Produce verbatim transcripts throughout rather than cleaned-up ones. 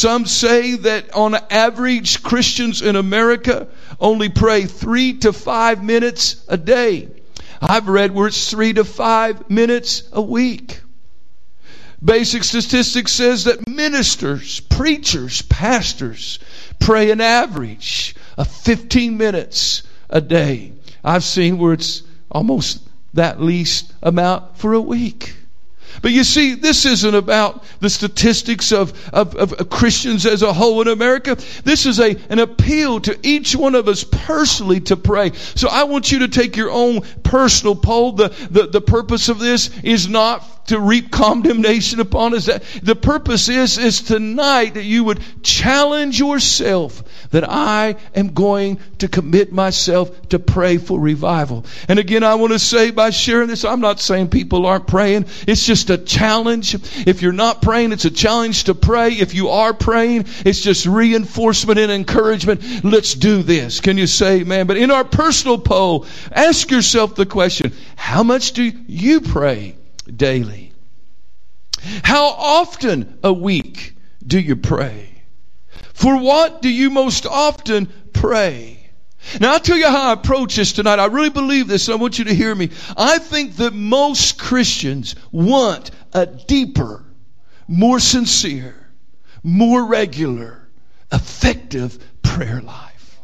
Some say that on average, Christians in America only pray three to five minutes a day. I've read where it's three to five minutes a week. Basic statistics says that ministers, preachers, pastors pray an average of fifteen minutes a day. I've seen where it's almost that least amount for a week. But you see, this isn't about the statistics of, of, of Christians as a whole in America. This is a, an appeal to each one of us personally to pray. So I want you to take your own personal poll. The, the, the purpose of this is not to reap condemnation upon us. The purpose is, is tonight that you would challenge yourself that I am going to commit myself to pray for revival. And again, I want to say by sharing this, I'm not saying people aren't praying. It's just a challenge. If you're not praying, it's a challenge to pray. If you are praying, it's just reinforcement and encouragement. Let's do this. Can you say amen? But in our personal poll, ask yourself the question, how much do you pray daily? How often a week do you pray? For what do you most often pray? Now, I'll tell you how I approach this tonight. I really believe this, and I want you to hear me. I think that most Christians want a deeper, more sincere, more regular, effective prayer life.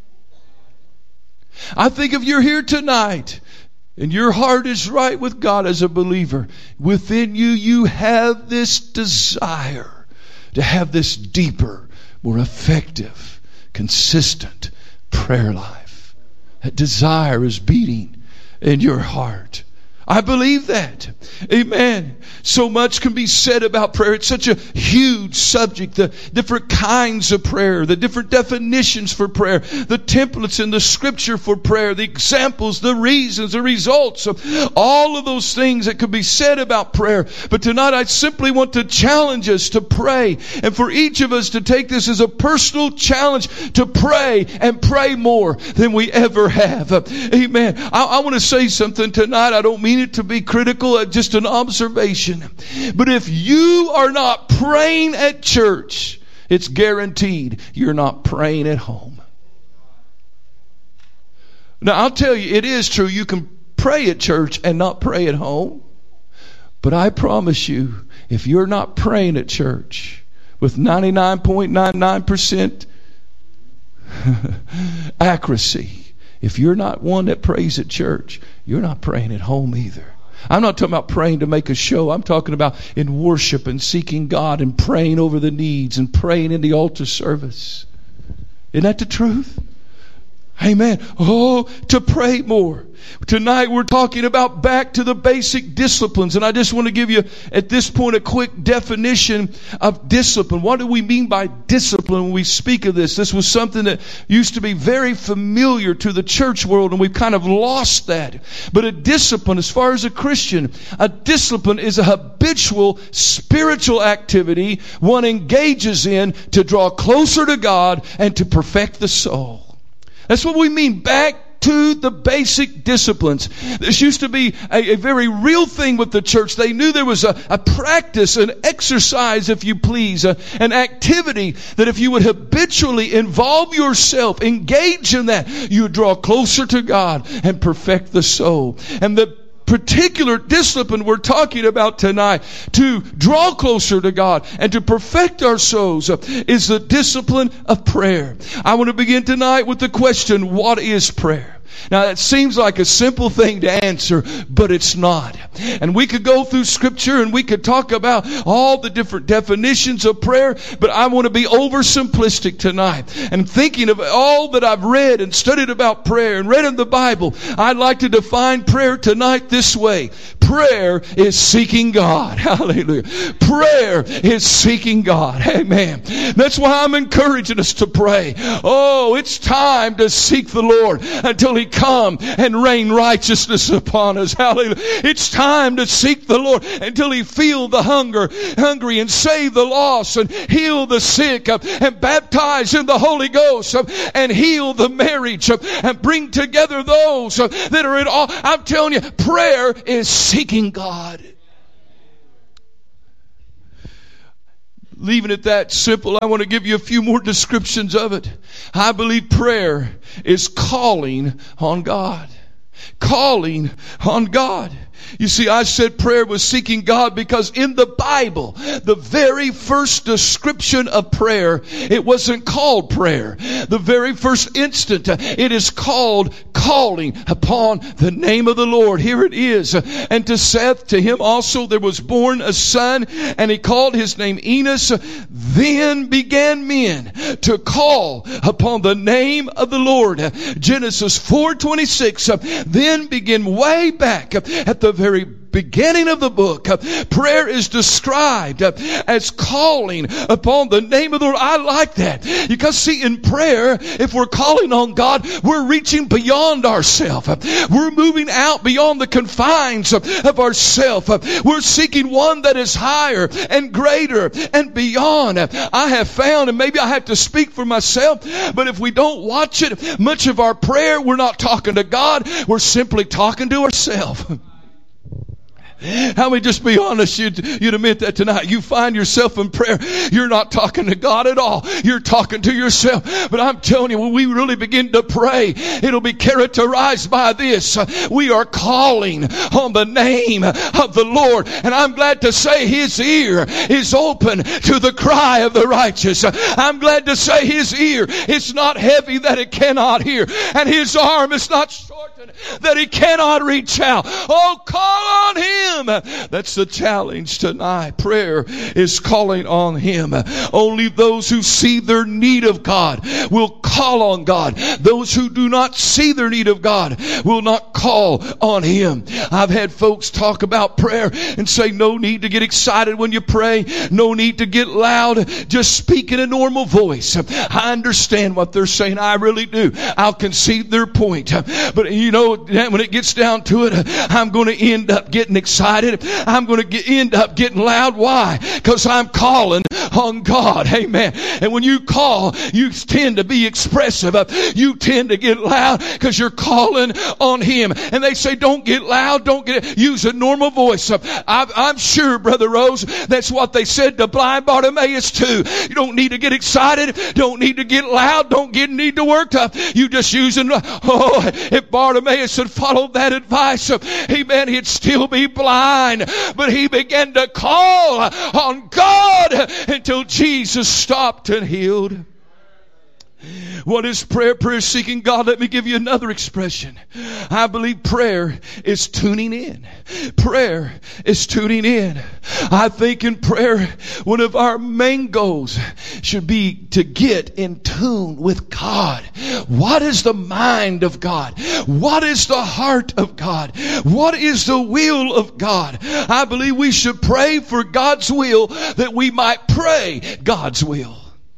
I think if you're here tonight and your heart is right with God as a believer, within you, you have this desire to have this deeper, more effective, consistent prayer life. That desire is beating in your heart. I believe that. Amen. So much can be said about prayer. It's such a huge subject. The different kinds of prayer, the different definitions for prayer, the templates in the scripture for prayer, the examples, the reasons, the results of all of those things that could be said about prayer. But tonight I simply want to challenge us to pray, and for each of us to take this as a personal challenge to pray and pray more than we ever have. Amen. I, I want to say something tonight. I don't mean it to be critical, just an observation. But if you are not praying at church, it's guaranteed you're not praying at home. Now, I'll tell you, it is true you can pray at church and not pray at home. But I promise you, if you're not praying at church with ninety-nine point nine nine percent accuracy, if you're not one that prays at church, you're not praying at home either. I'm not talking about praying to make a show. I'm talking about in worship and seeking God and praying over the needs and praying in the altar service. Isn't that the truth? Amen. Oh, to pray more. Tonight we're talking about back to the basic disciplines. And I just want to give you at this point a quick definition of discipline. What do we mean by discipline when we speak of this? This was something that used to be very familiar to the church world, and we've kind of lost that. But a discipline, as far as a Christian, a discipline is a habitual spiritual activity one engages in to draw closer to God and to perfect the soul. That's what we mean, back to the basic disciplines. This used to be a, a very real thing with the church. They knew there was a, a practice, an exercise, if you please, a, an activity that if you would habitually involve yourself, engage in that, you would draw closer to God and perfect the soul. And the particular discipline we're talking about tonight to draw closer to God and to perfect our souls is the discipline of prayer. I want to begin tonight with the question, what is prayer? Now that seems like a simple thing to answer, but it's not. And we could go through scripture and we could talk about all the different definitions of prayer, but I want to be oversimplistic tonight. And thinking of all that I've read and studied about prayer and read in the Bible, I'd like to define prayer tonight this way. Prayer is seeking God. Hallelujah. Prayer is seeking God. Amen. That's why I'm encouraging us to pray. Oh, it's time to seek the Lord until He come and rain righteousness upon us. Hallelujah. It's time to seek the Lord until He feel the hunger, hungry and save the lost and heal the sick and baptize in the Holy Ghost and heal the marriage and bring together those that are in all. I'm telling you, prayer is seeking God. leaving it that simple, I want to give you a few more descriptions of it. I believe prayer is calling on God. Calling on God. You see, I said prayer was seeking God because in the Bible, the very first description of prayer, it wasn't called prayer. The very first instant, it is called calling upon the name of the Lord. Here it is. And to Seth, to him also there was born a son, and he called his name Enos. Then began men to call upon the name of the Lord. Genesis four twenty-six. Then begin way back at the very beginning of the book. Prayer is described as calling upon the name of the Lord. I like that. Because see, in prayer, if we're calling on God, we're reaching beyond ourselves. We're moving out beyond the confines of ourselves. We're seeking one that is higher and greater and beyond. I have found, and maybe I have to speak for myself, but if we don't watch it, much of our prayer, we're not talking to God, we're simply talking to ourselves. How many, just be honest, you'd, you'd admit that tonight. You find yourself in prayer, you're not talking to God at all. You're talking to yourself. But I'm telling you, when we really begin to pray, it'll be characterized by this. We are calling on the name of the Lord. And I'm glad to say His ear is open to the cry of the righteous. I'm glad to say His ear is not heavy that it cannot hear. And His arm is not shortened that He cannot reach out. Oh, call on Him. That's the challenge tonight. Prayer is calling on Him. Only those who see their need of God will call on God. Those who do not see their need of God will not call on Him. I've had folks talk about prayer and say no need to get excited when you pray. No need to get loud. Just speak in a normal voice. I understand what they're saying. I really do. I'll concede their point. But you know, when it gets down to it, I'm going to end up getting excited. I'm going to get, end up getting loud. Why? Because I'm calling on God. Amen. And when you call, you tend to be expressive. You tend to get loud because you're calling on Him. And they say, don't get loud. Don't get, use a normal voice. I'm, I'm sure, Brother Rose, that's what they said to blind Bartimaeus too. You don't need to get excited. Don't need to get loud. Don't get, need to work up. You just using, oh, if Bartimaeus had followed that advice, amen, he'd still be blind. But he began to call on God until Jesus stopped and healed. What is prayer? Prayer is seeking God. Let me give you another expression. I believe prayer is tuning in. Prayer is tuning in. I think in prayer, one of our main goals should be to get in tune with God. What is the mind of God? What is the heart of God? What is the will of God? I believe we should pray for God's will that we might pray God's will.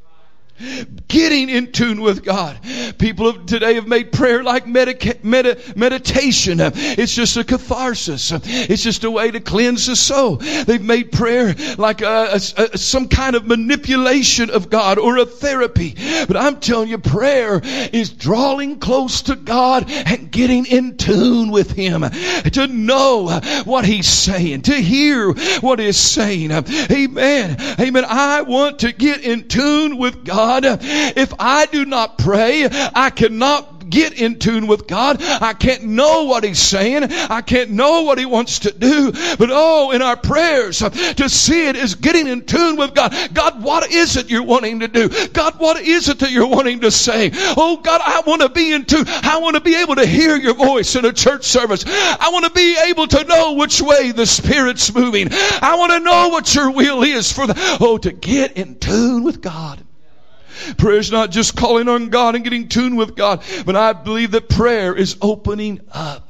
Getting in tune with God. People of today have made prayer like medica- med- meditation. It's just a catharsis. It's just a way to cleanse the soul. They've made prayer like a, a, a, some kind of manipulation of God or a therapy. But I'm telling you, prayer is drawing close to God and getting in tune with Him. To know what He's saying. To hear what He's saying. Amen. Amen. I want to get in tune with God. If I do not pray, I cannot get in tune with God. I can't know what He's saying. I can't know what He wants to do. But oh, in our prayers, to see it is getting in tune with God. God, what is it you're wanting to do? God, what is it that you're wanting to say? Oh God, I want to be in tune. I want to be able to hear your voice in a church service. I want to be able to know which way the Spirit's moving. I want to know what your will is for the, oh, to get in tune with God. Prayer is not just calling on God and getting tuned with God, but I believe that prayer is opening up.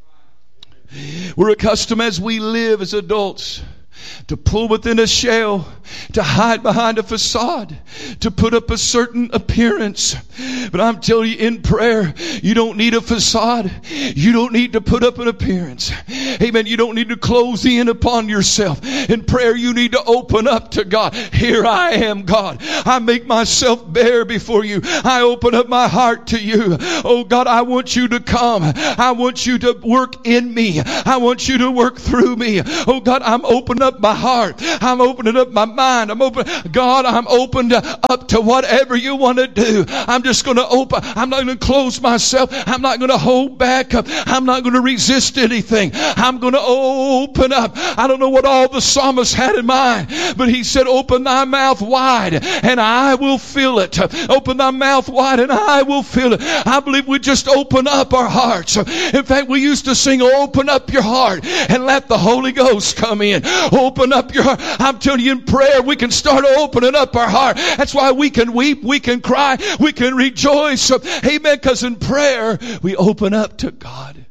We're accustomed as we live as adults to pull within a shell, to hide behind a facade, to put up a certain appearance. But I'm telling you, in prayer, you don't need a facade. You don't need to put up an appearance. Amen. You don't need to close in upon yourself. In prayer, you need to open up to God. Here I am, God. I make myself bare before you. I open up my heart to you. Oh God, I want you to come. I want you to work in me. I want you to work through me. Oh God, I'm open opening up my heart. I'm opening up my mind. I'm open. God, I'm opened up to whatever you want to do. I'm just going to open. I'm not going to close myself. I'm not going to hold back. I'm not going to resist anything. I'm going to open up. I don't know what all the psalmist had in mind, but he said, open thy mouth wide and I will fill it. Open thy mouth wide and I will fill it. I believe we just open up our hearts. In fact, we used to sing, open up your heart and let the Holy Ghost come in. Open up your heart. I'm telling you, in prayer, we can start opening up our heart. That's why we can weep, we can cry, we can rejoice. Amen. Because in prayer, we open up to God.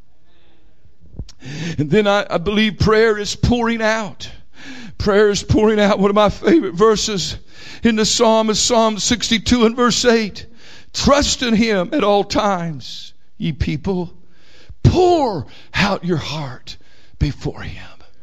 And then I, I believe prayer is pouring out. Prayer is pouring out. One of my favorite verses in the Psalm is Psalm sixty-two and verse eight. Trust in Him at all times, ye people. Pour out your heart before Him.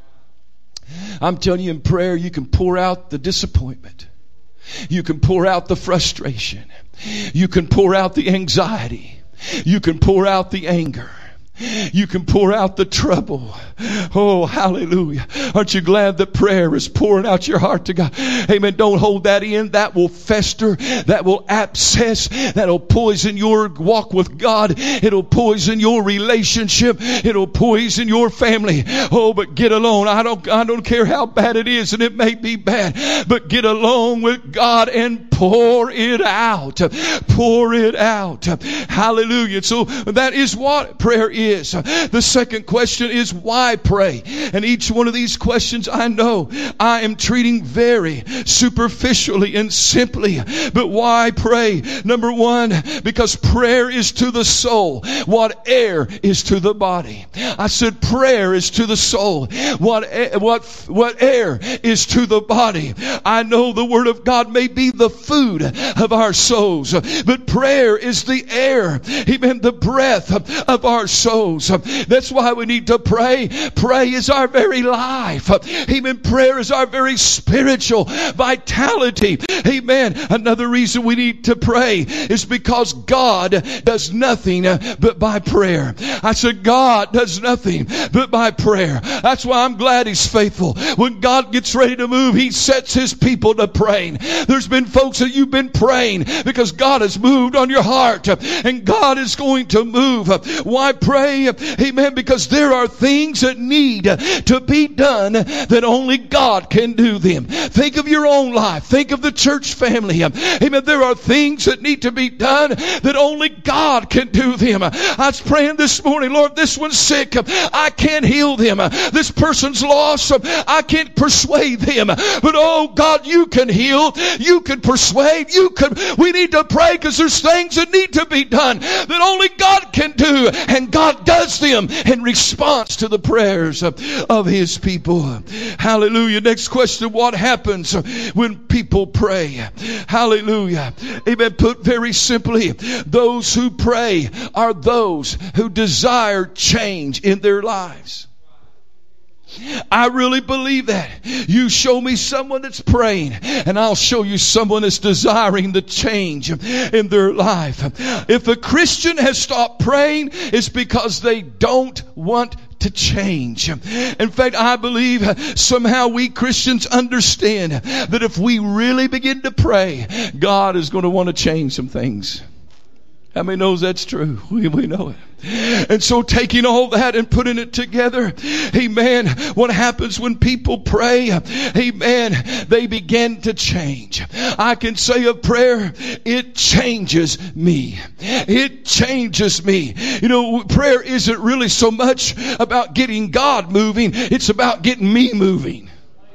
I'm telling you, in prayer, you can pour out the disappointment. You can pour out the frustration. You can pour out the anxiety. You can pour out the anger. You can pour out the trouble. Oh, hallelujah. Aren't you glad that prayer is pouring out your heart to God? Amen. Don't hold that in. That will fester. That will abscess. That'll poison your walk with God. It'll poison your relationship. It'll poison your family. Oh, but get alone. I don't, I don't care how bad it is, and it may be bad, but get along with God and pour it out. Pour it out. Hallelujah. So that is what prayer is. Is. The second question is why pray? And each one of these questions I know I am treating very superficially and simply. But why pray? Number one, because prayer is to the soul what air is to the body. I said prayer is to the soul what, what, what air is to the body. I know the Word of God may be the food of our souls, but prayer is the air, even the breath of our souls. That's why we need to pray. Pray is our very life. Amen. Prayer is our very spiritual vitality. Amen. Another reason we need to pray is because God does nothing but by prayer. I said God does nothing but by prayer. That's why I'm glad He's faithful. When God gets ready to move, He sets His people to praying. There's been folks that you've been praying because God has moved on your heart, and God is going to move. Why pray? Amen. Because there are things that need to be done that only God can do them. Think of your own life. Think of the church family. Amen. There are things that need to be done that only God can do them. I was praying this morning, Lord, this one's sick. I can't heal them. This person's lost. I can't persuade them. But oh God, you can heal. You can persuade. You can. We need to pray because there's things that need to be done that only God can do. And God does them in response to the prayers of, of His people. Hallelujah. Next question. What happens when people pray? Hallelujah. Amen. Put very simply, those who pray are those who desire change in their lives. I really believe that. You show me someone that's praying, and I'll show you someone that's desiring the change in their life. If a Christian has stopped praying, it's because they don't want to change. In fact, I believe somehow we Christians understand that if we really begin to pray, God is going to want to change some things. How many knows that's true? We, we know it. And so taking all that and putting it together, amen, what happens when people pray, amen, they begin to change. I can say of prayer, it changes me. It changes me. You know, prayer isn't really so much about getting God moving, it's about getting me moving.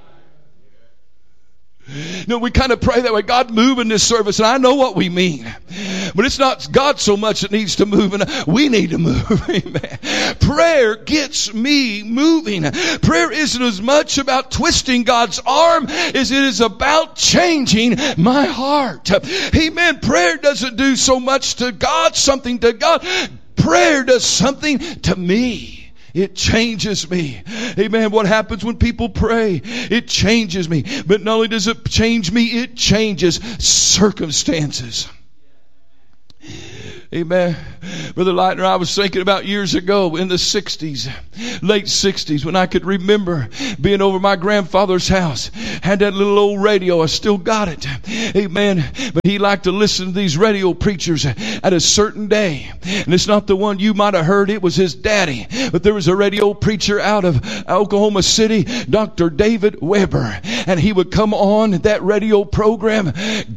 No, we kind of pray that way. God, move in this service. And I know what we mean. But it's not God so much that needs to move. And we need to move. Amen. Prayer gets me moving. Prayer isn't as much about twisting God's arm as it is about changing my heart. Amen. Prayer doesn't do so much to God, something to God. Prayer does something to me. It changes me. Amen. What happens when people pray? It changes me. But not only does it change me, it changes circumstances. Amen. Brother Lightner, I was thinking about years ago in the sixties, late sixties, when I could remember being over my grandfather's house. Had that little old radio. I still got it. Amen. But he liked to listen to these radio preachers at a certain day. And it's not the one you might have heard. It was his daddy. But there was a radio preacher out of Oklahoma City, Doctor David Weber. And he would come on that radio program.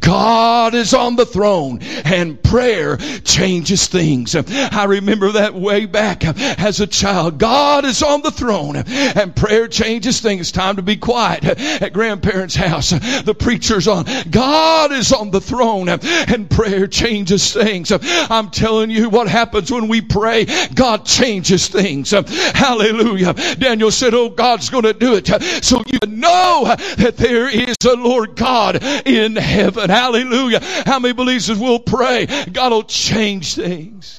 God is on the throne and prayer changes things. I remember that way back as a child. God is on the throne and prayer changes things. It's time to be quiet at grandparents' house. The preacher's on. God is on the throne and prayer changes things. I'm telling you what happens when we pray. God changes things. Hallelujah. Daniel said, oh, God's going to do it. So you know that there is a Lord God in heaven. Hallelujah. How many believes will pray? God will change things.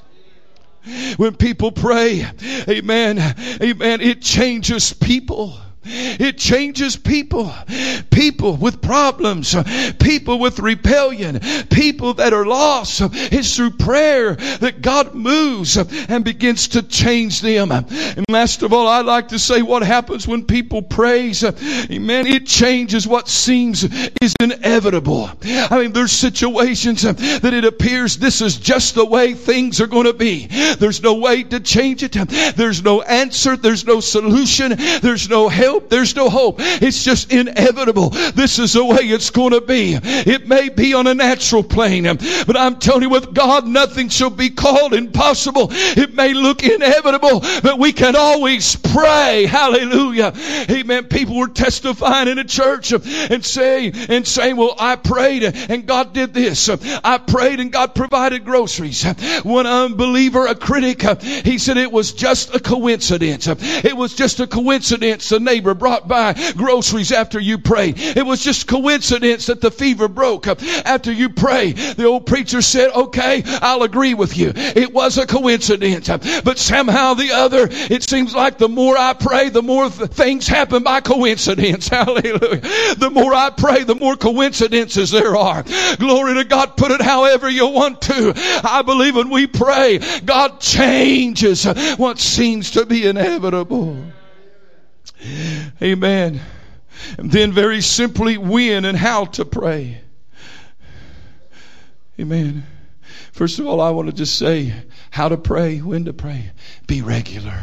When people pray, amen, amen, it changes people. It changes people. People with problems. People with rebellion. People that are lost. It's through prayer that God moves and begins to change them. And last of all, I like to say what happens when people praise. Amen. It changes what seems is inevitable. I mean, there's situations that it appears this is just the way things are going to be. There's no way to change it. There's no answer. There's no solution. There's no help. There's no hope. It's just inevitable. This is the way it's going to be. It may be on a natural plane, but I'm telling you, with God, nothing shall be called impossible. It may look inevitable, but we can always pray. Hallelujah. Amen. People were testifying in a church and saying, and saying, well, I prayed and God did this. I prayed and God provided groceries. One unbeliever, a critic, he said it was just a coincidence. It was just a coincidence. The neighbor brought by groceries after you prayed. It was just coincidence that the fever broke after you prayed. The old preacher said, okay, I'll agree with you. It was a coincidence. But somehow the other, it seems like the more I pray, the more th- things happen by coincidence. Hallelujah. The more I pray, the more coincidences there are. Glory to God. Put it however you want to. I believe when we pray, God changes what seems to be inevitable. Amen. And then very simply, when and how to pray. Amen. First of all, I want to just say how to pray, when to pray. Be regular.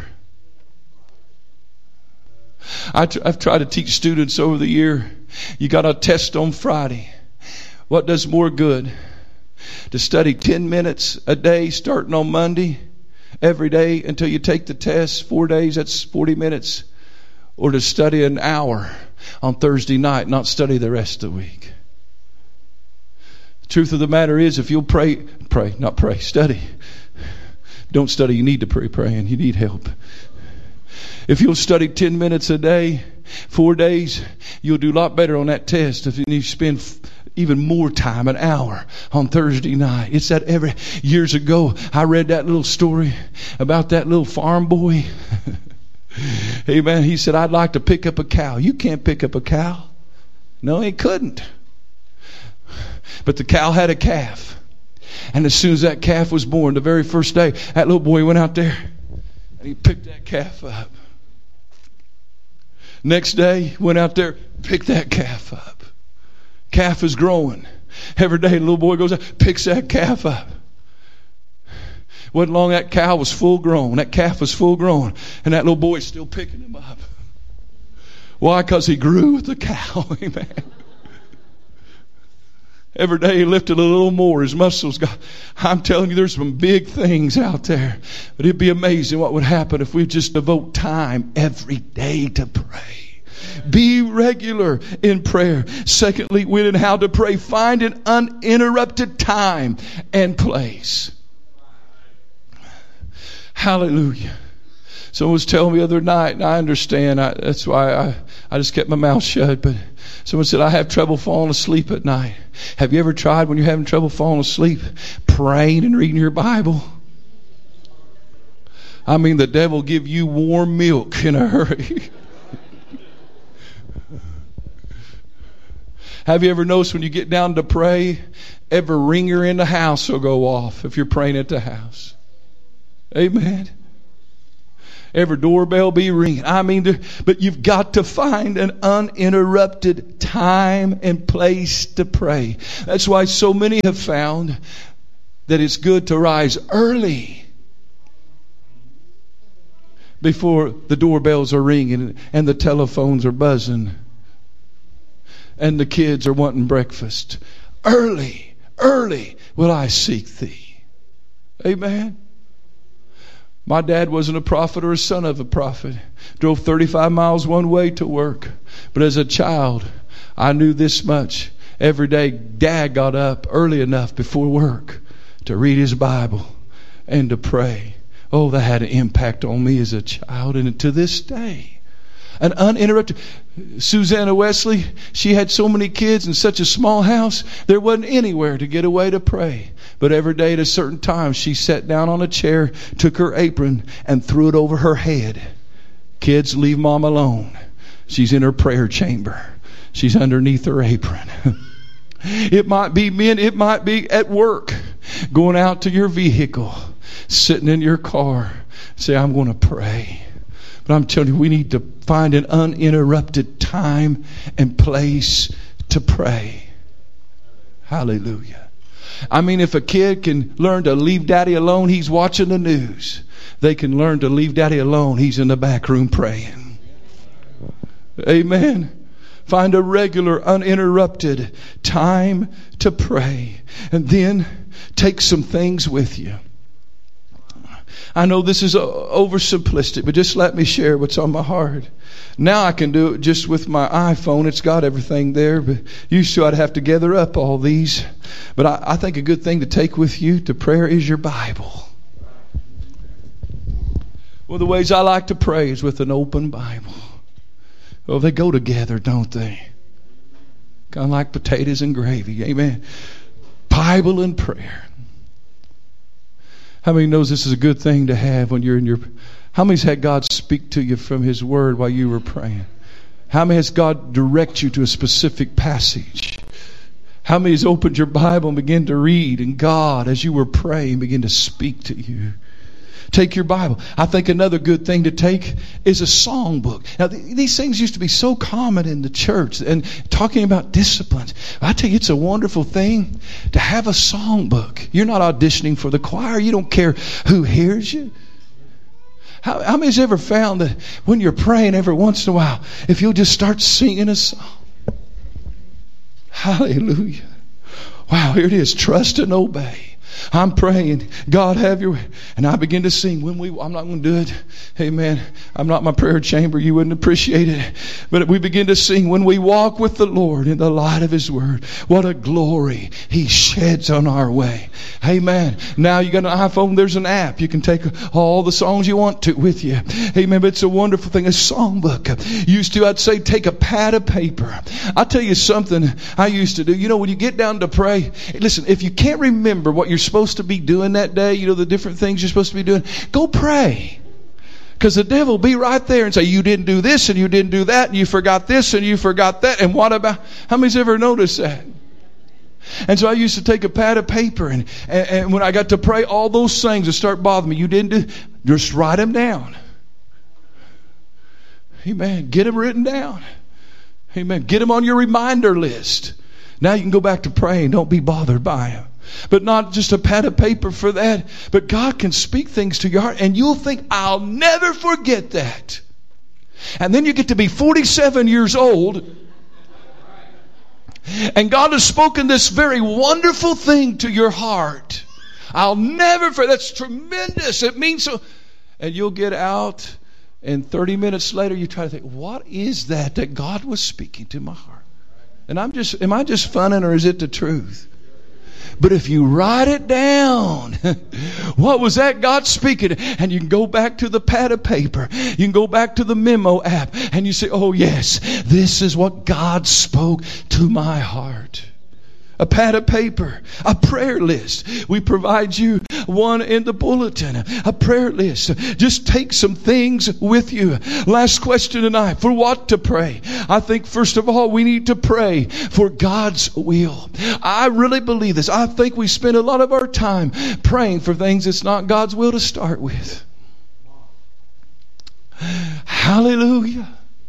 I tr- I've tried to teach students over the year. You got a test on Friday. What does more good? To study ten minutes a day starting on Monday, every day until you take the test, four days, that's forty minutes. Or to study an hour on Thursday night, not study the rest of the week. The truth of the matter is, if you'll pray, pray, not pray, study. Don't study, you need to pray, praying, you need help. If you'll study ten minutes a day, four days, you'll do a lot better on that test if you spend even more time, an hour on Thursday night. It's that every, years ago, I read that little story about that little farm boy. Amen. He said, I'd like to pick up a cow. You can't pick up a cow. No, he couldn't. But the cow had a calf. And as soon as that calf was born, the very first day, that little boy went out there and he picked that calf up. Next day, went out there, picked that calf up. Calf is growing. Every day, the little boy goes out, picks that calf up. Wasn't long that cow was full grown. That calf was full grown. And that little boy's still picking him up. Why? Because he grew with the cow. Amen. Every day he lifted a little more. His muscles got... I'm telling you, there's some big things out there. But it'd be amazing what would happen if we just devote time every day to pray. Be regular in prayer. Secondly, when and how to pray. Find an uninterrupted time and place. Hallelujah. Someone was telling me the other night, and I understand. I, that's why I, I just kept my mouth shut. But someone said, I have trouble falling asleep at night. Have you ever tried when you're having trouble falling asleep, praying and reading your Bible? I mean, the devil will give you warm milk in a hurry. Have you ever noticed when you get down to pray, every ringer in the house will go off if you're praying at the house. Amen. Every doorbell be ringing. I mean, there, but you've got to find an uninterrupted time and place to pray. That's why so many have found that it's good to rise early before the doorbells are ringing and the telephones are buzzing and the kids are wanting breakfast. Early, early will I seek thee. Amen. My dad wasn't a prophet or a son of a prophet. Drove thirty-five miles one way to work. But as a child, I knew this much. Every day, Dad got up early enough before work to read his Bible and to pray. Oh, that had an impact on me as a child, and to this day. An uninterrupted. Susanna Wesley, she had so many kids in such a small house, there wasn't anywhere to get away to pray. But every day at a certain time, she sat down on a chair, took her apron, and threw it over her head. Kids, leave Mom alone. She's in her prayer chamber. She's underneath her apron. It might be men, it might be at work, going out to your vehicle, sitting in your car, say, I'm going to pray. But I'm telling you, we need to find an uninterrupted time and place to pray. Hallelujah. I mean, if a kid can learn to leave daddy alone, he's watching the news. They can learn to leave daddy alone. He's in the back room praying. Amen. Find a regular, uninterrupted time to pray. And then take some things with you. I know this is oversimplistic, but just let me share what's on my heart. Now I can do it just with my iPhone. It's got everything there, but used to I'd have to gather up all these. But I, I think a good thing to take with you to prayer is your Bible. One of the ways I like to pray is with an open Bible. Well, they go together, don't they? Kind of like potatoes and gravy. Amen. Bible and prayer. How many knows this is a good thing to have when you're in your... How many's had God speak to you from His Word while you were praying? How many has God direct you to a specific passage? How many has opened your Bible and began to read, and God, as you were praying, began to speak to you? Take your Bible. I think another good thing to take is a songbook. Now, th- these things used to be so common in the church, and talking about disciplines. I tell you, it's a wonderful thing to have a songbook. You're not auditioning for the choir. You don't care who hears you. How, how many's ever found that when you're praying every once in a while, if you'll just start singing a song? Hallelujah. Wow, here it is. Trust and obey. I'm praying, God, have your way. And I begin to sing. When we, I'm not going to do it. Amen. I'm not in my prayer chamber. You wouldn't appreciate it. But we begin to sing. When we walk with the Lord in the light of His Word, what a glory He sheds on our way. Amen. Now you got an iPhone. There's an app. You can take all the songs you want to with you. Amen. But it's a wonderful thing. A songbook. Used to, I'd say, take a pad of paper. I'll tell you something I used to do. You know, when you get down to pray, listen, if you can't remember what you're supposed to be doing that day, you know, the different things you're supposed to be doing, go pray. Because the devil will be right there and say, you didn't do this and you didn't do that and you forgot this and you forgot that. And what about, how many's ever noticed that? And so I used to take a pad of paper, and, and, and when I got to pray, all those things would start bothering me. You didn't do, just write them down. Amen. Get them written down. Amen. Get them on your reminder list. Now you can go back to praying. Don't be bothered by them. But not just a pad of paper for that. But God can speak things to your heart, and you'll think, I'll never forget that. And then you get to be forty-seven years old, and God has spoken this very wonderful thing to your heart. I'll never forget. That's tremendous. It means so. And you'll get out, and thirty minutes later you try to think, what is that that God was speaking to my heart? And I'm just, am I just funning, or is it the truth? But if you write it down, what was that God speaking? And you can go back to the pad of paper. You can go back to the memo app. And you say, oh yes, this is what God spoke to my heart. a pad of paper, a prayer list. We provide you one in the bulletin, a prayer list. Just take some things with you. Last question tonight, for what to pray? I think first of all, we need to pray for God's will. I really believe this. I think we spend a lot of our time praying for things it's not God's will to start with. Hallelujah.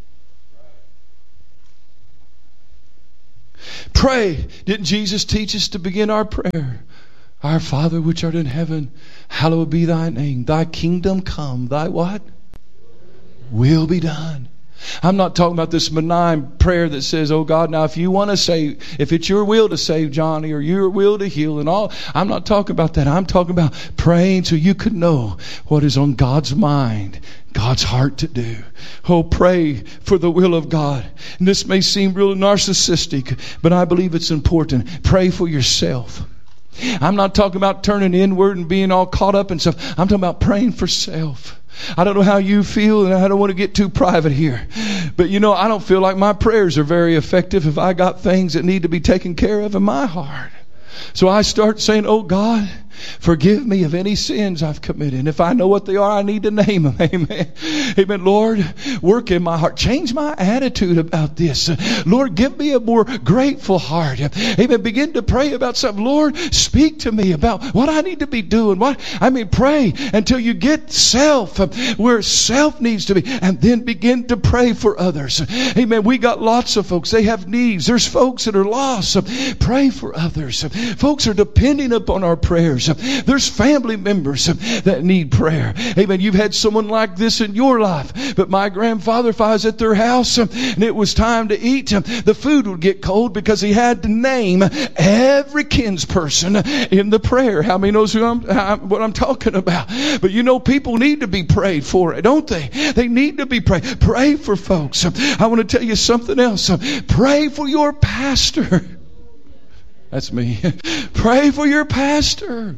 Pray. Didn't Jesus teach us to begin our prayer? Our Father which art in heaven, hallowed be thy name. Thy kingdom come. Thy what? Will be done. I'm not talking about this benign prayer that says, oh God, now if you want to save, if it's your will to save Johnny or your will to heal and all, I'm not talking about that. I'm talking about praying so you could know what is on God's mind, God's heart to do. Oh, pray for the will of God. And this may seem real narcissistic, but I believe it's important. Pray for yourself. I'm not talking about turning inward and being all caught up in stuff. I'm talking about praying for self. I don't know how you feel, and I don't want to get too private here. But you know, I don't feel like my prayers are very effective if I got things that need to be taken care of in my heart. So I start saying, oh God, forgive me of any sins I've committed. And if I know what they are, I need to name them. Amen. Amen. Lord, work in my heart. Change my attitude about this. Lord, give me a more grateful heart. Amen. Begin to pray about something. Lord, speak to me about what I need to be doing. What I mean, pray until you get self where self needs to be, and then begin to pray for others. Amen. We got lots of folks. They have needs. There's folks that are lost. Pray for others. Folks are depending upon our prayers. There's family members that need prayer. Amen. You've had someone like this in your life. But my grandfather, if I was at their house and it was time to eat, the food would get cold because he had to name every kinsperson in the prayer. How many knows who I'm, what I'm talking about? But you know, people need to be prayed for, don't they? They need to be prayed. Pray for folks. I want to tell you something else. Pray for your pastor. That's me. Pray for your pastor.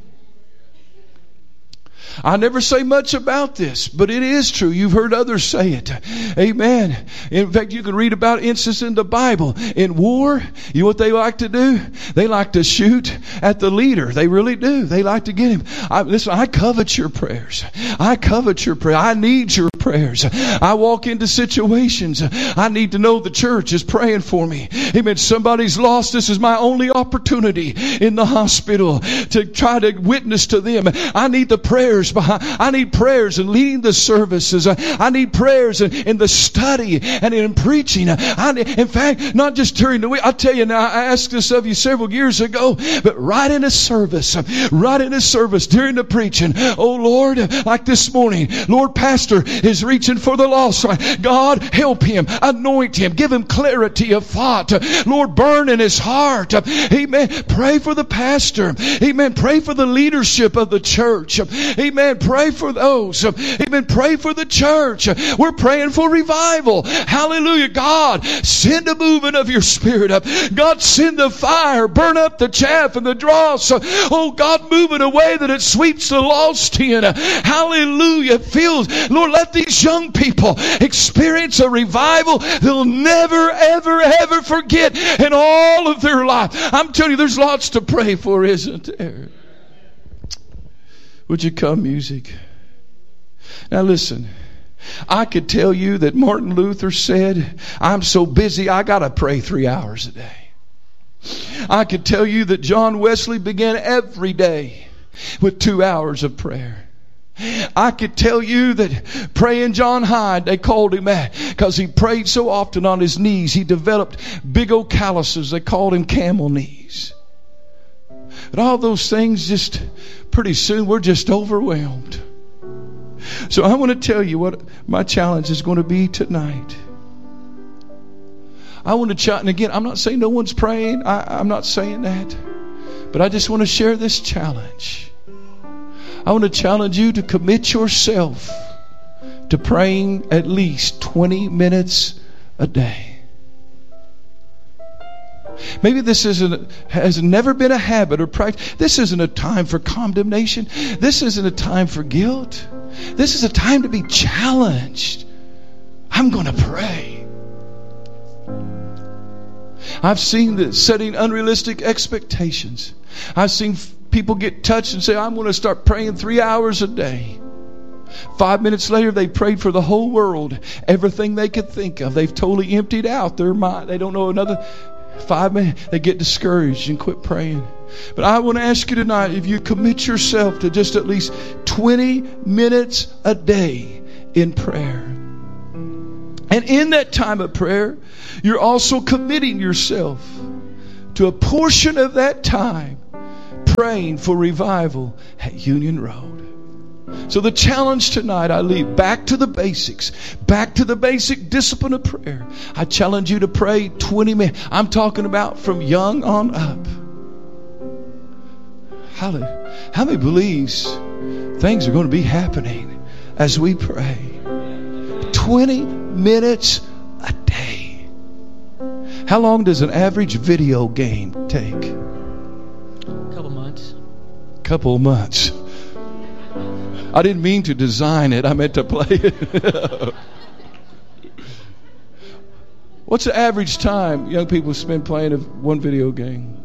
I never say much about this, but it is true. You've heard others say it. Amen. In fact, you can read about instances in the Bible. In war, you know what they like to do? They like to shoot at the leader. They really do. They like to get him. I, listen, I covet your prayers. I covet your prayer. I need your prayers. I walk into situations. I need to know the church is praying for me. Amen. Somebody's lost. This is my only opportunity in the hospital to try to witness to them. I need the prayers behind. I need prayers in leading the services. I need prayers in, in the study and in preaching. I need, in fact, not just during the week. I'll tell you now, I asked this of you several years ago, but right in a service, right in a service during the preaching. Oh Lord, like this morning, Lord, pastor is reaching for the lost. God, help him, anoint him, give him clarity of thought. Lord, burn in his heart. Amen. Pray for the pastor. Amen. Pray for the leadership of the church. Amen. Pray for those. Amen. Pray for the church. We're praying for revival. Hallelujah. God, send a movement of your spirit up. God, send the fire. Burn up the chaff and the dross. Oh God, move in a way that it sweeps the lost in. Hallelujah. Feels, Lord, let these young people experience a revival they'll never, ever, ever forget in all of their life. I'm telling you, there's lots to pray for, isn't there? Would you come, music? Now listen, I could tell you that Martin Luther said, I'm so busy I got to pray three hours a day. I could tell you that John Wesley began every day with two hours of prayer. I could tell you that praying John Hyde, they called him that because he prayed so often on his knees. He developed big old calluses. They called him camel knees. But all those things, just pretty soon we're just overwhelmed. So I want to tell you what my challenge is going to be tonight. I want to challenge, and again, I'm not saying no one's praying. I, I'm not saying that. But I just want to share this challenge. I want to challenge you to commit yourself to praying at least twenty minutes a day. Maybe this isn't, has never been a habit or practice. This isn't a time for condemnation. This isn't a time for guilt. This is a time to be challenged. I'm going to pray. I've seen that setting unrealistic expectations. I've seen f- people get touched and say, I'm going to start praying three hours a day. Five minutes later, they prayed for the whole world. Everything they could think of. They've totally emptied out their mind. They don't know another five minutes. They get discouraged and quit praying. But I want to ask you tonight, if you commit yourself to just at least twenty minutes a day in prayer. And in that time of prayer, you're also committing yourself to a portion of that time praying for revival at Union Road. So the challenge tonight, I leave back to the basics, back to the basic discipline of prayer. I challenge you to pray twenty minutes. I'm talking about from young on up. Hallelujah. How many believes things are going to be happening as we pray? twenty minutes a day. How long does an average video game take? A couple months. Couple months. I didn't mean to design it. I meant to play it. What's the average time young people spend playing one video game?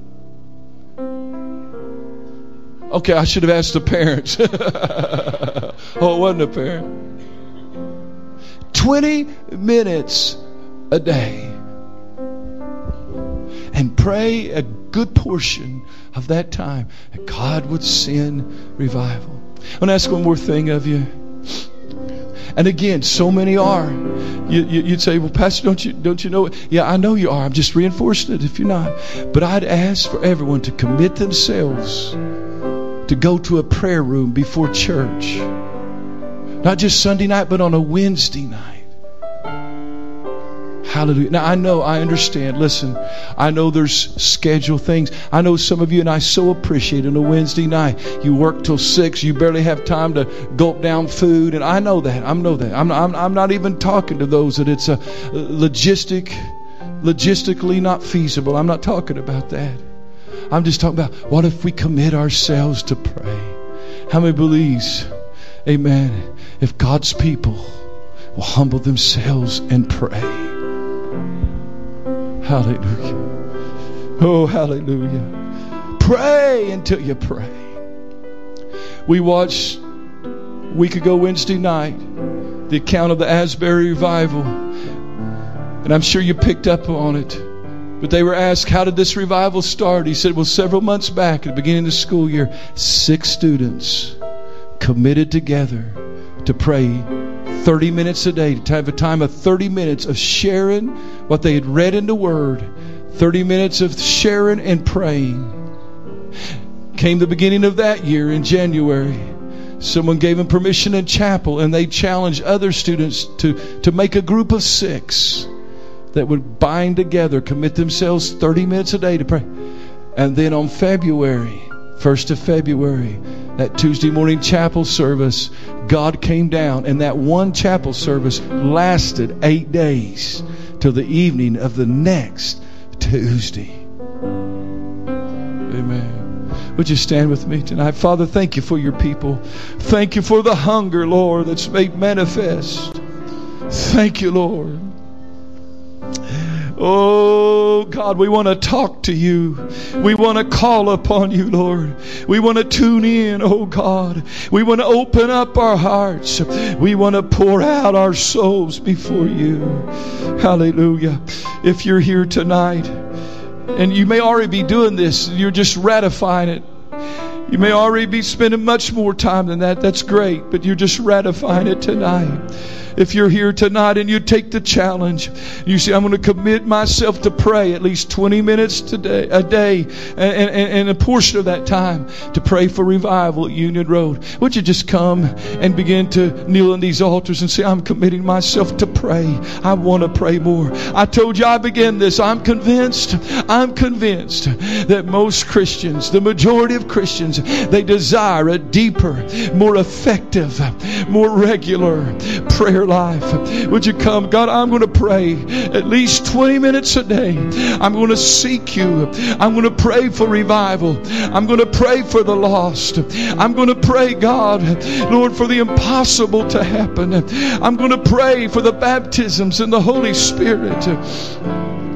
Okay, I should have asked the parents. Oh, it wasn't a parent. twenty minutes a day. And pray a good portion of that time that God would send revival. I want to ask one more thing of you. And again, so many are. You, you, you'd say, well, Pastor, don't you don't you know it? Yeah, I know you are. I'm just reinforcing it if you're not. But I'd ask for everyone to commit themselves to go to a prayer room before church. Not just Sunday night, but on a Wednesday night. Hallelujah. Now, I know, I understand. Listen, I know there's scheduled things. I know some of you, and I so appreciate it, on a Wednesday night, you work till six. You barely have time to gulp down food. And I know that. I know that. I'm, I'm, I'm not even talking to those that it's a logistic, logistically not feasible. I'm not talking about that. I'm just talking about, what if we commit ourselves to pray? How many believes, amen, if God's people will humble themselves and pray? Hallelujah. Oh, hallelujah. Pray until you pray. We watched a week ago Wednesday night the account of the Asbury revival. And I'm sure you picked up on it. But they were asked, how did this revival start? He said, well, several months back at the beginning of the school year, six students committed together to pray thirty minutes a day, to have a time of thirty minutes of sharing what they had read in the Word. thirty minutes of sharing and praying. Came the beginning of that year in January. Someone gave them permission in chapel, and they challenged other students to, to make a group of six that would bind together, commit themselves thirty minutes a day to pray. And then on February, first of February, that Tuesday morning chapel service, God came down, and that one chapel service lasted eight days till the evening of the next Tuesday. Amen. Would you stand with me tonight? Father, thank you for your people. Thank you for the hunger, Lord, that's made manifest. Thank you, Lord. Oh, God, we want to talk to you. We want to call upon you, Lord. We want to tune in, oh God. We want to open up our hearts. We want to pour out our souls before you. Hallelujah. If you're here tonight, and you may already be doing this, you're just ratifying it. You may already be spending much more time than that. That's great, but you're just ratifying it tonight. If you're here tonight and you take the challenge, you say, I'm going to commit myself to pray at least twenty minutes today, a day, and, and, and a portion of that time to pray for revival at Union Road. Would you just come and begin to kneel in these altars and say, I'm committing myself to pray. I want to pray more. I told you I began this. I'm convinced, I'm convinced that most Christians, the majority of Christians, they desire a deeper, more effective, more regular prayer life. Would you come? God, I'm going to pray at least twenty minutes a day. I'm going to seek you. I'm going to pray for revival. I'm going to pray for the lost. I'm going to pray, God, Lord, for the impossible to happen. I'm going to pray for the baptisms in the Holy Spirit.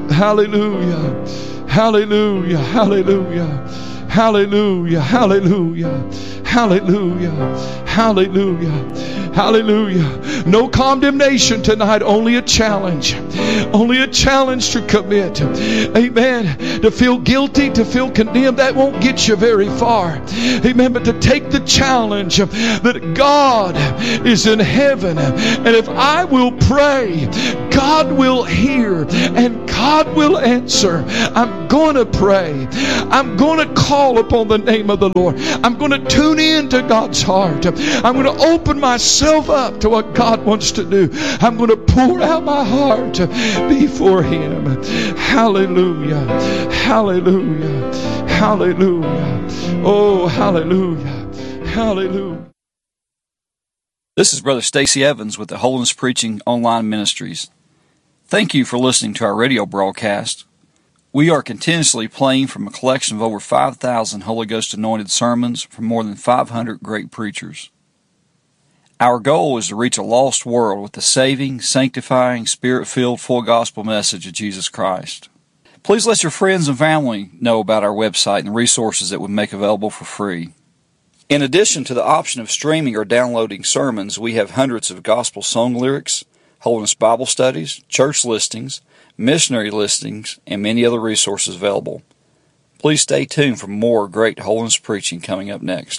Hallelujah. Hallelujah. Hallelujah. Hallelujah. Hallelujah. Hallelujah. Hallelujah. Hallelujah. No condemnation tonight, only a challenge. Only a challenge to commit. Amen. To feel guilty, to feel condemned, that won't get you very far. Amen. But to take the challenge that God is in heaven, and if I will pray, God will hear and God will answer. I'm going to pray. I'm going to call upon the name of the Lord. I'm going to tune in to God's heart. I'm going to open myself up to what God wants to do. I'm going to pour out my heart before Him. Hallelujah. Hallelujah. Hallelujah. Oh, hallelujah. Hallelujah. This is Brother Stacy Evans with the Holiness Preaching Online Ministries. Thank you for listening to our radio broadcast. We are continuously playing from a collection of over five thousand Holy Ghost anointed sermons from more than five hundred great preachers. Our goal is to reach a lost world with the saving, sanctifying, Spirit-filled, full gospel message of Jesus Christ. Please let your friends and family know about our website and the resources that we make available for free. In addition to the option of streaming or downloading sermons, we have hundreds of gospel song lyrics, Holiness Bible studies, church listings, missionary listings, and many other resources available. Please stay tuned for more great holiness preaching coming up next.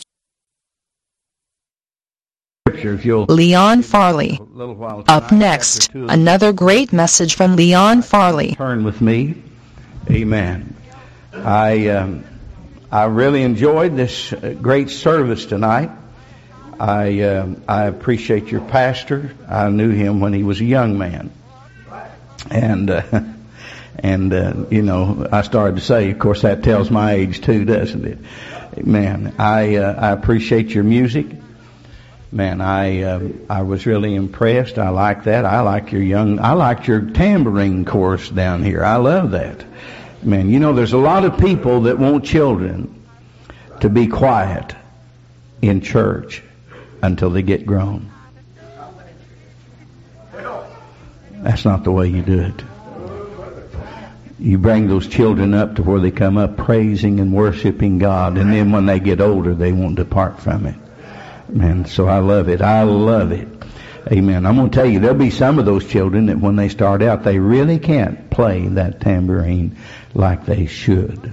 Leon Farley. Up next, another great message from Leon Farley. Turn with me. Amen. I um, I really enjoyed this great service tonight. I um, I appreciate your pastor. I knew him when he was a young man, and uh, and uh, you know, I started to say, of course, that tells my age too, doesn't it? Man, I uh, I appreciate your music. Man, I um, I was really impressed. I like that. I like your young. I liked your tambourine course down here. I love that. Man, you know, there's a lot of people that want children to be quiet in church until they get grown. That's not the way you do it. You bring those children up to where they come up praising and worshiping God, and then when they get older, they won't depart from it. Man, so I love it. I love it. Amen. I'm going to tell you, there'll be some of those children that when they start out, they really can't play that tambourine like they should.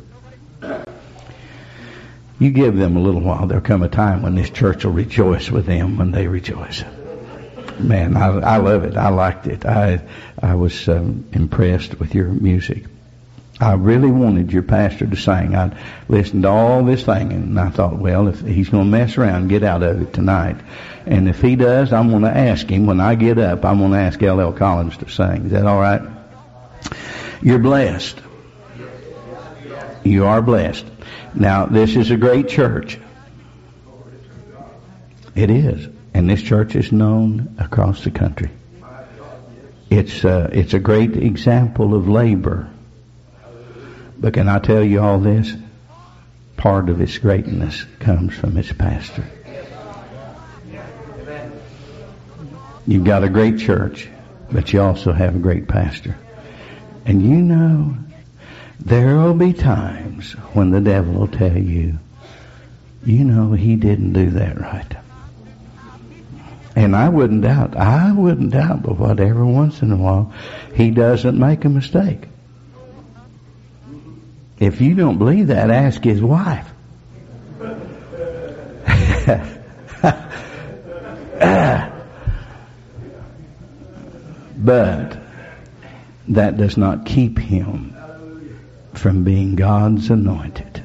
You give them a little while, there'll come a time when this church will rejoice with them when they rejoice. Man, I, I love it. I liked it. I I was um, impressed with your music. I really wanted your pastor to sing. I listened to all this thing, and I thought, well, if he's going to mess around, get out of it tonight. And if he does, I'm going to ask him when I get up. I'm going to ask L L Collins to sing. Is that all right? You're blessed. You are blessed. Now, this is a great church. It is. And this church is known across the country. It's uh, it's a great example of labor. But can I tell you all this? Part of its greatness comes from its pastor. You've got a great church, but you also have a great pastor. And you know, there will be times when the devil will tell you, you know, he didn't do that right. And I wouldn't doubt, I wouldn't doubt but what every once in a while he doesn't make a mistake. If you don't believe that, ask his wife. But that does not keep him from being God's anointed.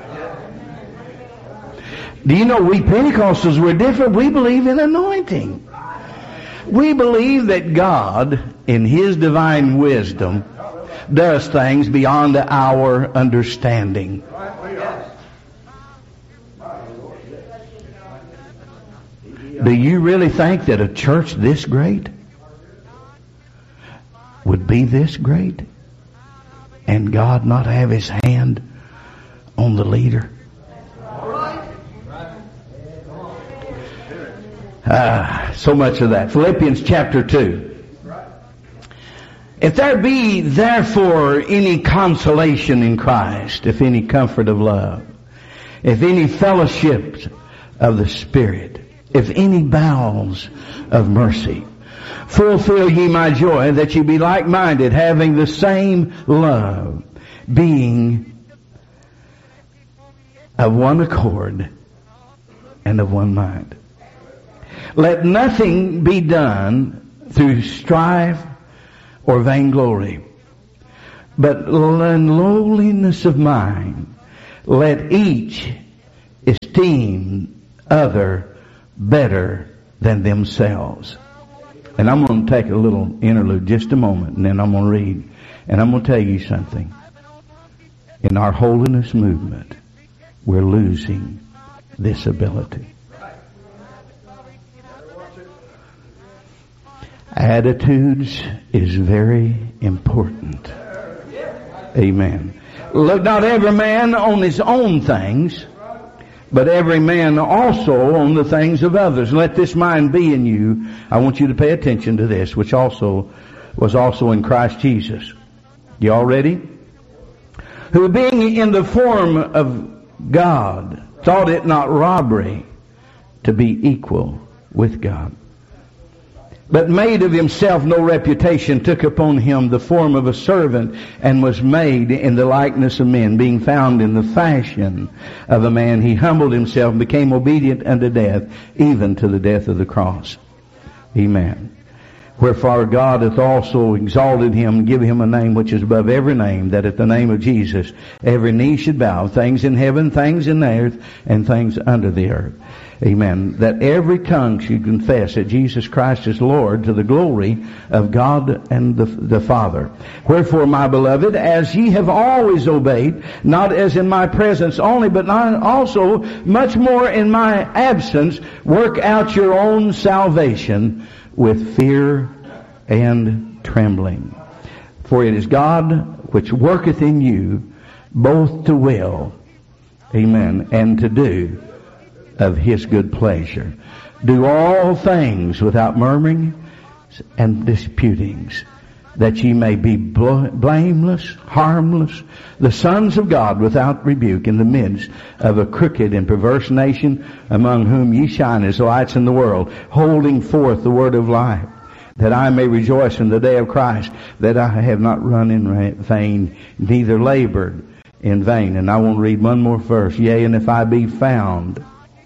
Do you know, we Pentecostals, we're different. We believe in anointing. We believe that God, in His divine wisdom, does things beyond our understanding. Do you really think that a church this great would be this great and God not have His hand on the leader? Ah, so much of that. Philippians chapter two. If there be therefore any consolation in Christ, if any comfort of love, if any fellowship of the Spirit, if any bowels of mercy, fulfill ye my joy, that ye be like-minded, having the same love, being of one accord and of one mind. Let nothing be done through strife or vainglory, but in lowliness of mind, let each esteem other better than themselves. And I'm going to take a little interlude just a moment, and then I'm going to read. And I'm going to tell you something. In our holiness movement, we're losing this ability. Attitudes is very important. Amen. Look not every man on his own things, but every man also on the things of others. Let this mind be in you. I want you to pay attention to this, which also was also in Christ Jesus. You all ready? Who being in the form of God, thought it not robbery to be equal with God, but made of himself no reputation, took upon him the form of a servant, and was made in the likeness of men. Being found in the fashion of a man, he humbled himself and became obedient unto death, even to the death of the cross. Amen. Wherefore God hath also exalted him, and given him a name which is above every name, that at the name of Jesus every knee should bow, things in heaven, things in the earth, and things under the earth. Amen. That every tongue should confess that Jesus Christ is Lord, to the glory of God and the, the Father. Wherefore, my beloved, as ye have always obeyed, not as in my presence only, but not also much more in my absence, work out your own salvation with fear and trembling. For it is God which worketh in you both to will, amen, and to do of his good pleasure. Do all things without murmuring and disputings, that ye may be blameless, harmless, the sons of God without rebuke, in the midst of a crooked and perverse nation, among whom ye shine as lights in the world, holding forth the word of life, that I may rejoice in the day of Christ, that I have not run in vain, neither labored in vain. And I want to read one more verse. Yea, and if I be found,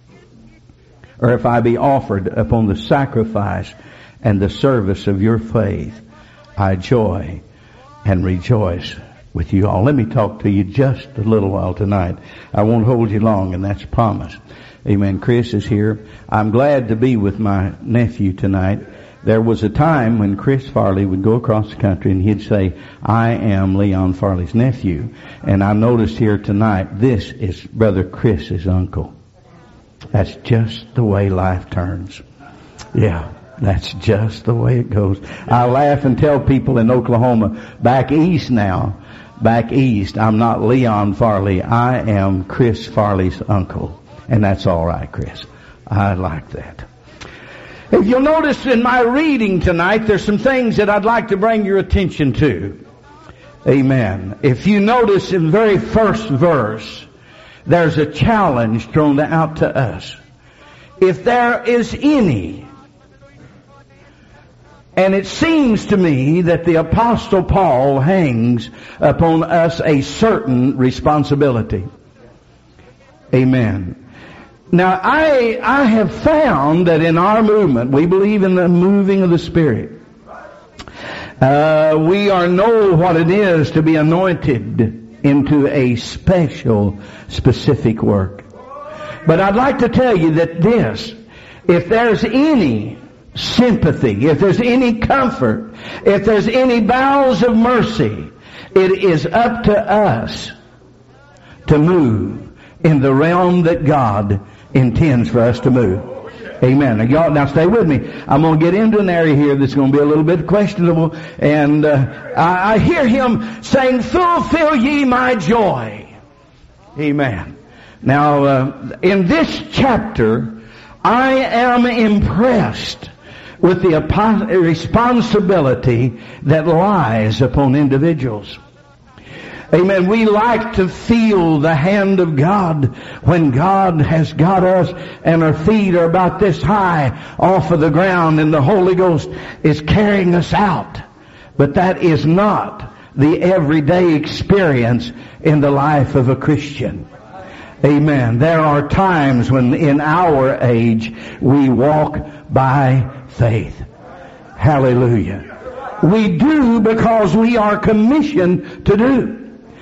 or if I be offered upon the sacrifice and the service of your faith, I joy and rejoice with you all. Let me talk to you just a little while tonight. I won't hold you long, and that's a promise. Amen. Chris is here. I'm glad to be with my nephew tonight. There was a time when Chris Farley would go across the country and he'd say, I am Leon Farley's nephew. And I noticed here tonight, this is Brother Chris's uncle. That's just the way life turns. Yeah, that's just the way it goes. I laugh and tell people in Oklahoma, back east now, back east, I'm not Leon Farley. I am Chris Farley's uncle. And that's all right, Chris. I like that. If you'll notice in my reading tonight, there's some things that I'd like to bring your attention to. Amen. If you notice in the very first verse, there's a challenge thrown out to us. If there is any, and it seems to me that the Apostle Paul hangs upon us a certain responsibility. Amen. Now, I I have found that in our movement, we believe in the moving of the Spirit. Uh, we are know what it is to be anointed into a special, specific work. But I'd like to tell you that this, if there's any sympathy, if there's any comfort, if there's any bowels of mercy, it is up to us to move in the realm that God intends for us to move. Amen. Now, y'all, now stay with me. I'm going to get into an area here that's going to be a little bit questionable. And uh, I, I hear him saying, fulfill ye my joy. Amen. Now, uh, in this chapter, I am impressed with the responsibility that lies upon individuals. Amen. We like to feel the hand of God when God has got us and our feet are about this high off of the ground and the Holy Ghost is carrying us out. But that is not the everyday experience in the life of a Christian. Amen. There are times when in our age we walk by faith. Hallelujah. We do because we are commissioned to do.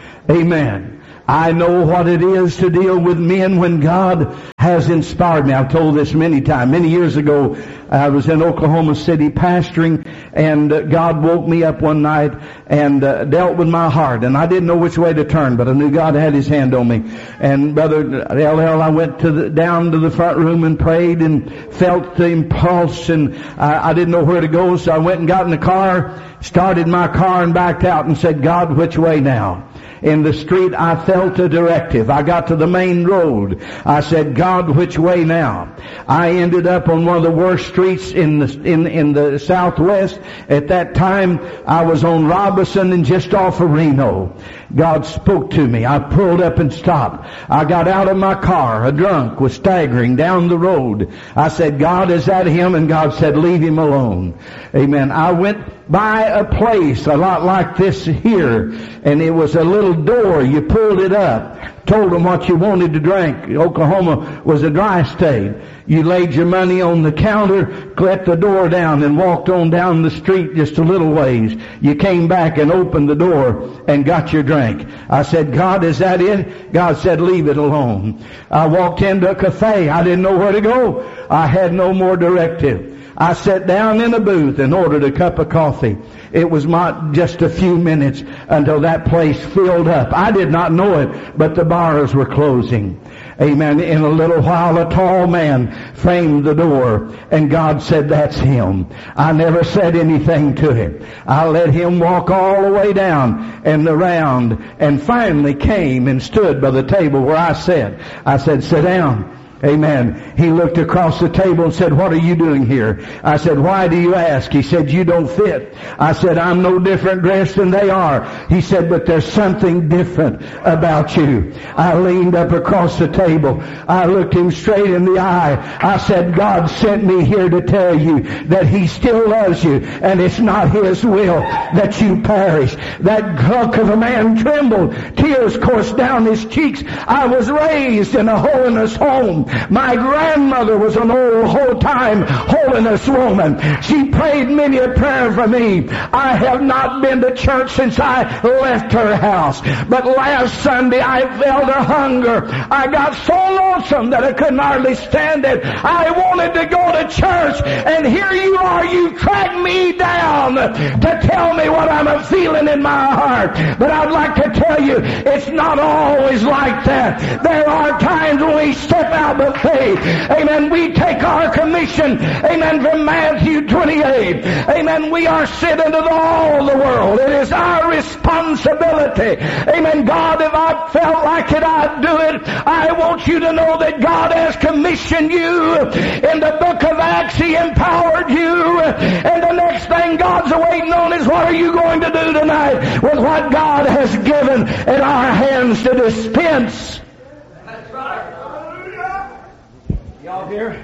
Amen. I know what it is to deal with men when God has inspired me. I've told this many times. Many years ago, I was in Oklahoma City pastoring, and God woke me up one night and uh, dealt with my heart. And I didn't know which way to turn, but I knew God had His hand on me. And Brother L L, I went to the, down to the front room and prayed and felt the impulse, and I, I didn't know where to go, so I went and got in the car, started my car and backed out and said, God, which way now? In the street, I felt a directive. I got to the main road. I said, God, which way now? I ended up on one of the worst streets in the, in, in the Southwest. At that time, I was on Robinson and just off of Reno. God spoke to me. I pulled up and stopped. I got out of my car. A drunk was staggering down the road. I said, God, is that him? And God said, leave him alone. Amen. I went by a place a lot like this here, and it was a little door. You pulled it up, told them what you wanted to drink. Oklahoma was a dry state. You laid your money on the counter, let the door down, and walked on down the street just a little ways. You came back and opened the door and got your drink. I said, God, is that it? God said, leave it alone. I walked into a cafe. I didn't know where to go. I had no more directive. I sat down in a booth and ordered a cup of coffee. It was not just a few minutes until that place filled up. I did not know it, but the bars were closing. Amen. In a little while, a tall man framed the door, and God said, that's him. I never said anything to him. I let him walk all the way down and around, and finally came and stood by the table where I sat. I said, sit down. Amen. He looked across the table and said, what are you doing here? I said, why do you ask? He said, you don't fit. I said, I'm no different dressed than they are. He said, but there's something different about you. I leaned up across the table. I looked him straight in the eye. I said, God sent me here to tell you that He still loves you, and it's not His will that you perish. That gunk of a man trembled. Tears coursed down his cheeks. I was raised in a holiness home. My grandmother was an old whole-time holiness woman. She prayed many a prayer for me. I have not been to church since I left her house. But last Sunday I felt a hunger. I got so lonesome that I couldn't hardly stand it. I wanted to go to church, and here you are. You track me down to tell me what I'm feeling in my heart. But I'd like to tell you, it's not always like that. There are times when we step out of faith. Amen. We take our commission. Amen. From Matthew twenty-eight. Amen. We are sent into all the world. It is our responsibility. Amen. God, if I felt like it, I'd do it. I want you to know that God has commissioned you. In the book of Acts, He empowered you. And the next thing God's waiting on is, what are you going to do tonight with what God has given in our hands to dispense? That's right. Y'all here?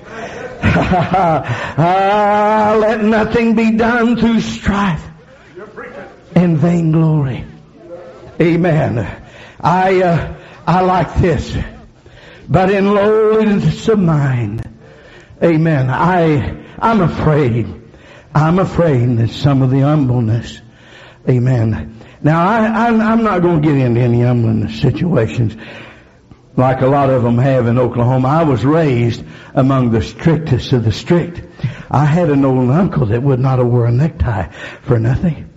ah, let nothing be done through strife and vainglory. Amen. I uh, I like this. But in lowliness of mind, amen, I, I'm afraid. I'm afraid that some of the humbleness, amen. Now, I, I, I'm not going to get into any humbleness situations like a lot of them have in Oklahoma. I was raised among the strictest of the strict. I had an old uncle that would not have worn a necktie for nothing.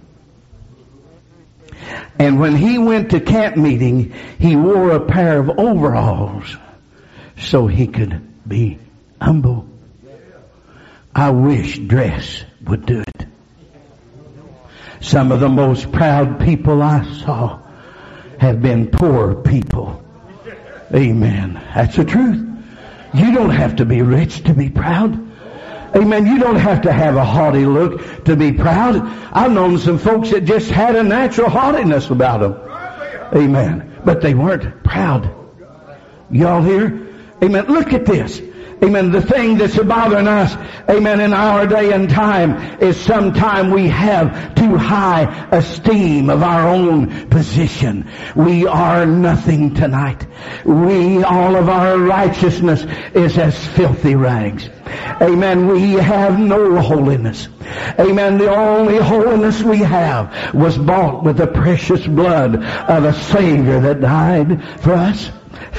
And when he went to camp meeting, he wore a pair of overalls so he could be humble. I wish dress would do it. Some of the most proud people I saw have been poor people. Amen. That's the truth. You don't have to be rich to be proud. Amen. You don't have to have a haughty look to be proud. I've known some folks that just had a natural haughtiness about them. Amen. But they weren't proud. Y'all hear? Amen. Look at this. Amen. The thing that's bothering us, amen, in our day and time is sometime we have too high esteem of our own position. We are nothing tonight. We, all of our righteousness is as filthy rags. Amen. We have no holiness. Amen. The only holiness we have was bought with the precious blood of a Savior that died for us.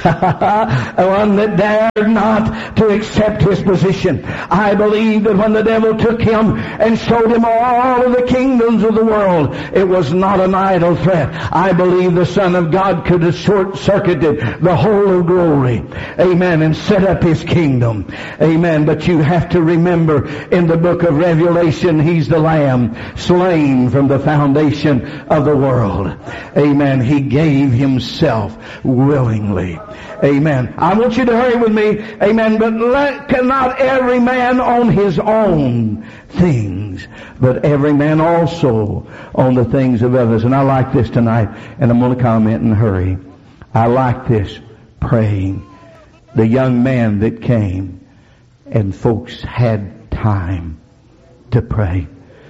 One that dared not to accept his position. I believe that when the devil took him and showed him all of the kingdoms of the world, it was not an idle threat. I believe the Son of God could have short-circuited the whole of glory. Amen. And set up his kingdom. Amen. But you have to remember, in the book of Revelation, he's the Lamb slain from the foundation of the world. Amen. He gave himself willingly. Amen. I want you to hurry with me. Amen. But let, cannot every man on his own things, but every man also on the things of others. And I like this tonight, and I'm going to comment and hurry. I like this, praying. The young man that came, and folks had time to pray.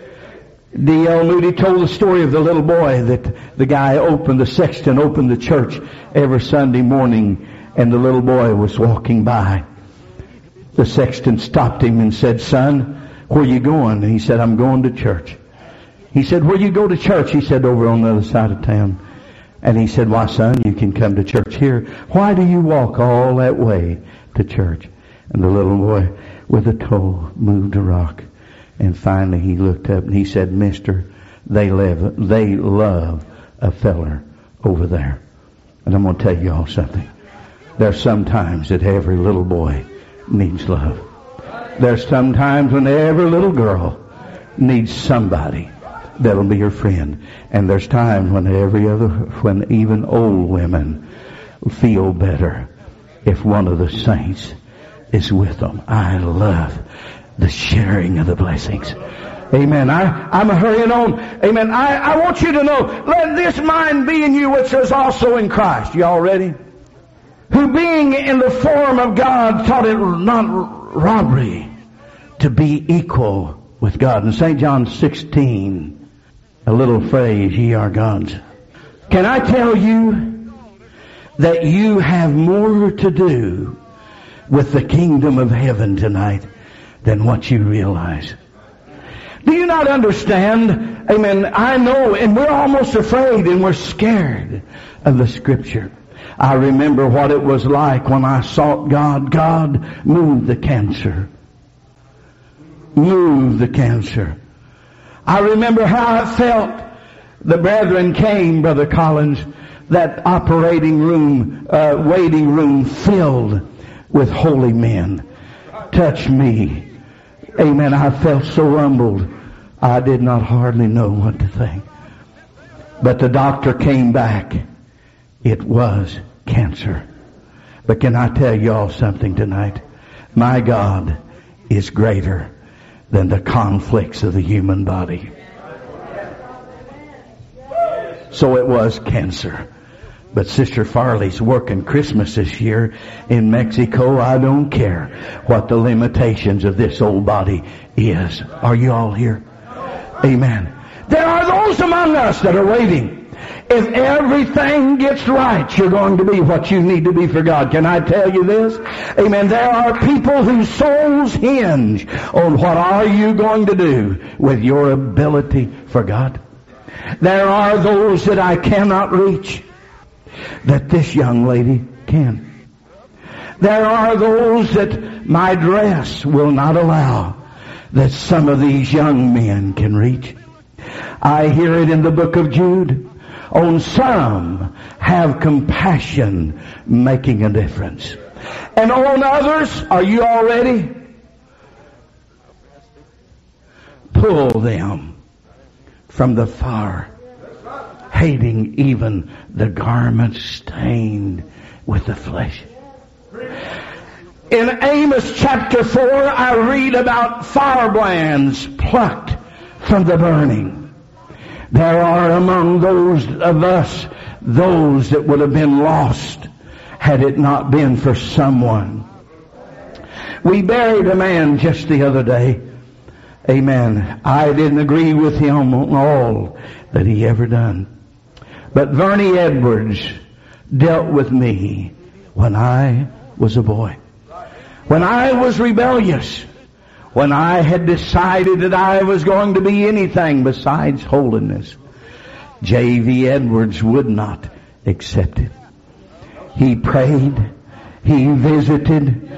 D L Moody told the story of the little boy that the guy opened, the sexton opened the church every Sunday morning, and the little boy was walking by. The sexton stopped him and said, "Son, where you going?" And he said, "I'm going to church." He said, "Where you go to church?" He said, "Over on the other side of town." And he said, "Why, son, you can come to church here. Why do you walk all that way to church?" And the little boy with a toe moved a rock. And finally he looked up and he said, "Mister, they love, they love a feller over there." And I'm going to tell you all something. There's some times that every little boy needs love. There's some times when every little girl needs somebody that'll be her friend. And there's times when every other, when even old women feel better if one of the saints is with them. I love the sharing of the blessings. Amen. I, I'm hurrying on. Amen. I, I want you to know, let this mind be in you which is also in Christ. You all ready? Who being in the form of God thought it not robbery to be equal with God. In Saint John sixteen, a little phrase, ye are gods. Can I tell you that you have more to do with the kingdom of heaven tonight than what you realize? Do you not understand? Amen. I know, and we're almost afraid and we're scared of the Scripture. I remember what it was like when I sought God. God, move the cancer. Move the cancer. I remember how it felt. The brethren came, Brother Collins, that operating room, uh, waiting room filled with holy men. Touch me. Amen. I felt so humbled. I did not hardly know what to think. But the doctor came back. It was cancer. But can I tell y'all something tonight? My God is greater than the conflicts of the human body. So it was cancer. But Sister Farley's working Christmas this year in Mexico. I don't care what the limitations of this old body is. Are you all here? Amen. There are those among us that are waiting. If everything gets right, you're going to be what you need to be for God. Can I tell you this? Amen. There are people whose souls hinge on what are you going to do with your ability for God. There are those that I cannot reach that this young lady can. There are those that my dress will not allow that some of these young men can reach. I hear it in the book of Jude. On some have compassion, making a difference. And on others, are you all ready? Pull them from the fire, hating even the garments stained with the flesh. In Amos chapter four, I read about firebrands plucked from the burning. There are among those of us those that would have been lost had it not been for someone. We buried a man just the other day. Amen. I didn't agree with him on all that he ever done. But Vernie Edwards dealt with me when I was a boy. When I was rebellious. When I had decided that I was going to be anything besides holiness. J V Edwards would not accept it. He prayed. He visited.